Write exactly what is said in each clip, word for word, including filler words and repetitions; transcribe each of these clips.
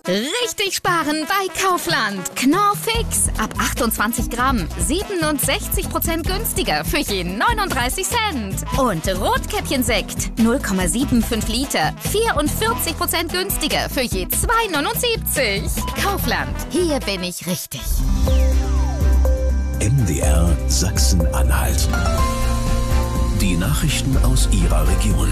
Richtig sparen bei Kaufland. Knorr Fix. Ab achtundzwanzig Gramm. siebenundsechzig Prozent günstiger für je neununddreißig Cent. Und Rotkäppchensekt. null Komma fünfundsiebzig Liter. vierundvierzig Prozent günstiger für je zwei neunundsiebzig. Kaufland. Hier bin ich richtig. M D R Sachsen-Anhalt. Die Nachrichten aus Ihrer Region.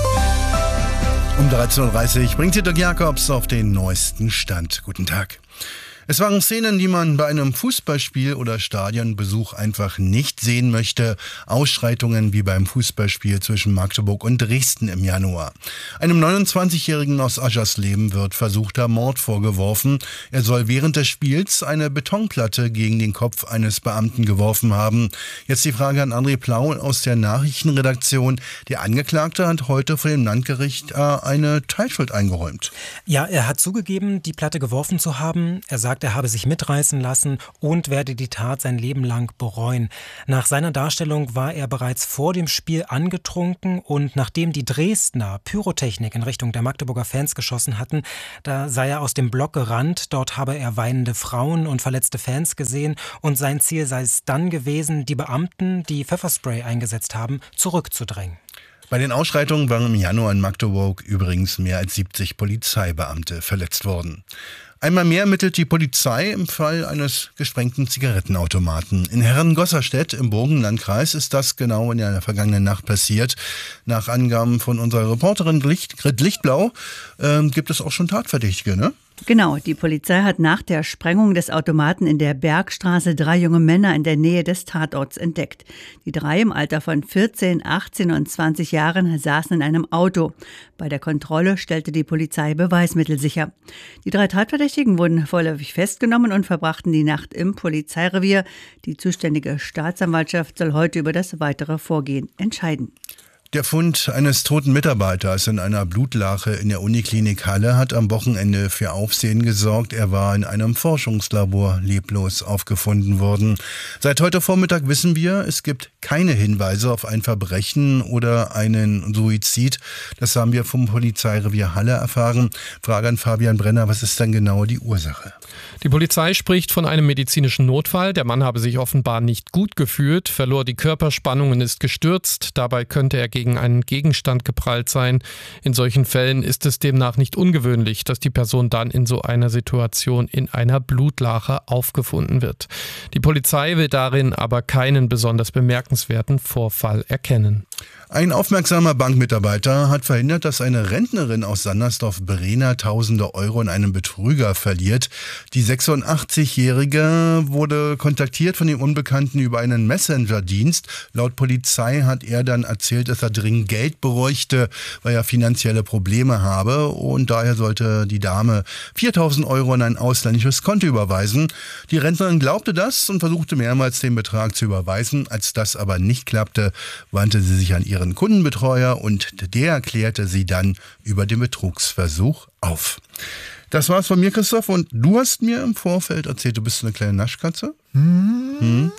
Um dreizehn Uhr dreißig bringt Sie Dirk Jakobs auf den neuesten Stand. Guten Tag. Es waren Szenen, die man bei einem Fußballspiel oder Stadionbesuch einfach nicht sehen möchte. Ausschreitungen wie beim Fußballspiel zwischen Magdeburg und Dresden im Januar. Einem neunundzwanzigjährigen aus Aschersleben wird versuchter Mord vorgeworfen. Er soll während des Spiels eine Betonplatte gegen den Kopf eines Beamten geworfen haben. Jetzt die Frage an André Plau aus der Nachrichtenredaktion. Der Angeklagte hat heute vor dem Landgericht eine Teilschuld eingeräumt. Ja, er hat zugegeben, die Platte geworfen zu haben. Er sagt, er habe sich mitreißen lassen und werde die Tat sein Leben lang bereuen. Nach seiner Darstellung war er bereits vor dem Spiel angetrunken und nachdem die Dresdner Pyrotechnik in Richtung der Magdeburger Fans geschossen hatten, da sei er aus dem Block gerannt. Dort habe er weinende Frauen und verletzte Fans gesehen und sein Ziel sei es dann gewesen, die Beamten, die Pfefferspray eingesetzt haben, zurückzudrängen. Bei den Ausschreitungen waren im Januar in Magdeburg übrigens mehr als siebzig Polizeibeamte verletzt worden. Einmal mehr ermittelt die Polizei im Fall eines gesprengten Zigarettenautomaten. In Herrengosserstedt im Burgenlandkreis ist das genau in der vergangenen Nacht passiert. Nach Angaben von unserer Reporterin Grit Lichtblau äh, gibt es auch schon Tatverdächtige, ne? Genau, die Polizei hat nach der Sprengung des Automaten in der Bergstraße drei junge Männer in der Nähe des Tatorts entdeckt. Die drei im Alter von vierzehn, achtzehn und zwanzig Jahren saßen in einem Auto. Bei der Kontrolle stellte die Polizei Beweismittel sicher. Die drei Tatverdächtigen wurden vorläufig festgenommen und verbrachten die Nacht im Polizeirevier. Die zuständige Staatsanwaltschaft soll heute über das weitere Vorgehen entscheiden. Der Fund eines toten Mitarbeiters in einer Blutlache in der Uniklinik Halle hat am Wochenende für Aufsehen gesorgt. Er war in einem Forschungslabor leblos aufgefunden worden. Seit heute Vormittag wissen wir, es gibt keine Hinweise auf ein Verbrechen oder einen Suizid. Das haben wir vom Polizeirevier Halle erfahren. Frage an Fabian Brenner, was ist denn genau die Ursache? Die Polizei spricht von einem medizinischen Notfall. Der Mann habe sich offenbar nicht gut gefühlt, verlor die Körperspannung und ist gestürzt. Dabei könnte er gegen einen Gegenstand geprallt sein. In solchen Fällen ist es demnach nicht ungewöhnlich, dass die Person dann in so einer Situation in einer Blutlache aufgefunden wird. Die Polizei will darin aber keinen besonders bemerkenswerten Vorfall erkennen. Ein aufmerksamer Bankmitarbeiter hat verhindert, dass eine Rentnerin aus Sandersdorf-Brehna tausende Euro in einem Betrüger verliert. Die sechsundachtzigjährige wurde kontaktiert von dem Unbekannten über einen Messenger-Dienst. Laut Polizei hat er dann erzählt, dass er dringend Geld bräuchte, weil er finanzielle Probleme habe. Und daher sollte die Dame viertausend Euro in ein ausländisches Konto überweisen. Die Rentnerin glaubte das und versuchte mehrmals den Betrag zu überweisen. Als das aber nicht klappte, wandte sie sich an ihren Kundenbetreuer und der klärte sie dann über den Betrugsversuch auf. Das war's von mir, Christoph, und du hast mir im Vorfeld erzählt, du bist eine kleine Naschkatze. Hm. Hm.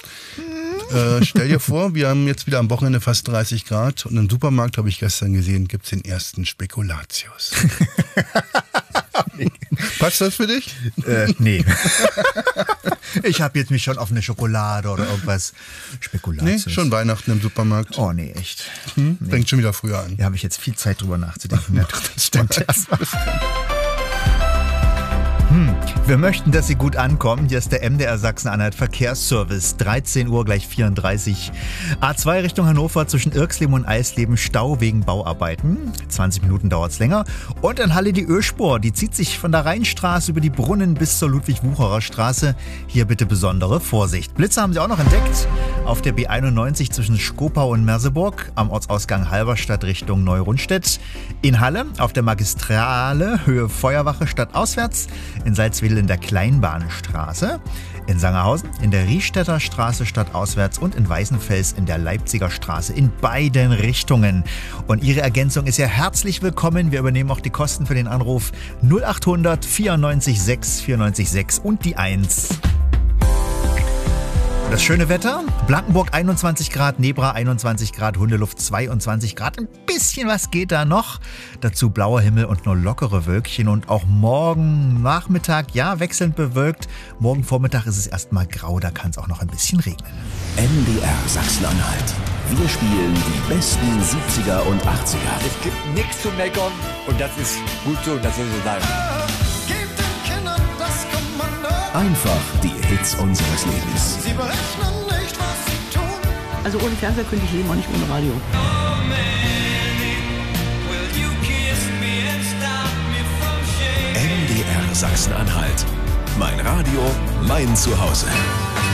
Äh, stell dir vor, wir haben jetzt wieder am Wochenende fast dreißig Grad und im Supermarkt, habe ich gestern gesehen, gibt es den ersten Spekulatius. Passt das für dich? Äh, nee. Ich habe jetzt mich schon auf eine Schokolade oder irgendwas Spekulatius. Nee, schon Weihnachten im Supermarkt. Oh nee, echt. Hm? Nee. Fängt schon wieder früher an. Da habe ich jetzt viel Zeit drüber nachzudenken. Ja, das stimmt erstmal. Hm. Wir möchten, dass Sie gut ankommen. Hier ist der M D R Sachsen-Anhalt Verkehrsservice. dreizehn Uhr gleich vierunddreißig. A zwei Richtung Hannover zwischen Irxleben und Eisleben Stau wegen Bauarbeiten. zwanzig Minuten dauert es länger. Und in Halle die Ölspur. Die zieht sich von der Rheinstraße über die Brunnen bis zur Ludwig-Wucherer Straße. Hier bitte besondere Vorsicht. Blitze haben Sie auch noch entdeckt. Auf der B einundneunzig zwischen Skopau und Merseburg. Am Ortsausgang Halberstadt Richtung Neurundstedt. In Halle auf der Magistrale Höhe Feuerwache stadtauswärts. In Salzwedel in der Kleinbahnstraße, in Sangerhausen in der Riestetter Straße stadtauswärts und in Weißenfels in der Leipziger Straße in beiden Richtungen. Und Ihre Ergänzung ist ja herzlich willkommen. Wir übernehmen auch die Kosten für den Anruf null achthundert vierundneunzig sechs vierundneunzig sechs und die eins. Das schöne Wetter Blankenburg einundzwanzig Grad, Nebra einundzwanzig Grad, Hundeluft zweiundzwanzig Grad. Ein bisschen was geht da noch. Dazu blauer Himmel und nur lockere Wölkchen. Und auch morgen Nachmittag, ja, wechselnd bewölkt. Morgen Vormittag ist es erstmal grau, da kann es auch noch ein bisschen regnen. M D R Sachsen-Anhalt. Wir spielen die besten siebziger und achtziger. Es gibt nichts zu meckern und das ist gut so, das soll so sein. Einfach die Hits unseres Lebens. Sie berechnen nicht, was sie tun. Also ohne Fernseher könnte ich leben, auch nicht ohne Radio. M D R Sachsen-Anhalt. Mein Radio, mein Zuhause.